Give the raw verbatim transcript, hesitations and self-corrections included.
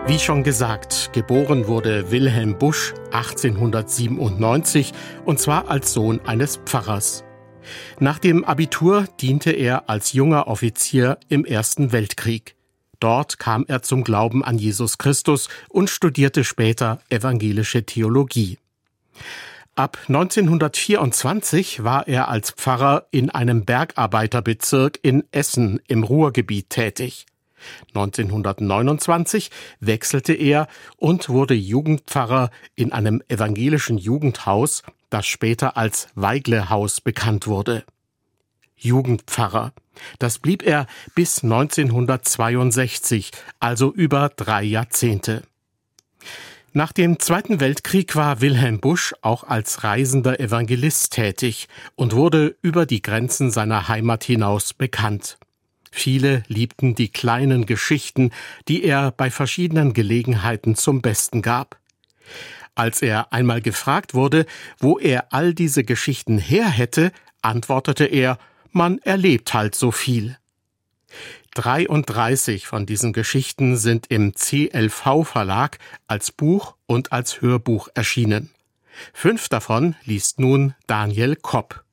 Wie schon gesagt, geboren wurde Wilhelm Busch achtzehnhundertsiebenundneunzig, und zwar als Sohn eines Pfarrers. Nach dem Abitur diente er als junger Offizier im Ersten Weltkrieg. Dort kam er zum Glauben an Jesus Christus und studierte später evangelische Theologie. Ab neunzehnhundertvierundzwanzig war er als Pfarrer in einem Bergarbeiterbezirk in Essen im Ruhrgebiet tätig. neunzehnhundertneunundzwanzig wechselte er und wurde Jugendpfarrer in einem evangelischen Jugendhaus, das später als Weigle-Haus bekannt wurde. Jugendpfarrer. Das blieb er bis neunzehnhundertzweiundsechzig, also über drei Jahrzehnte. Nach dem Zweiten Weltkrieg war Wilhelm Busch auch als reisender Evangelist tätig und wurde über die Grenzen seiner Heimat hinaus bekannt. Viele liebten die kleinen Geschichten, die er bei verschiedenen Gelegenheiten zum Besten gab. Als er einmal gefragt wurde, wo er all diese Geschichten her hätte, antwortete er: Man erlebt halt so viel. dreiunddreißig von diesen Geschichten sind im C L V-Verlag als Buch und als Hörbuch erschienen. Fünf davon liest nun Daniel Kopp.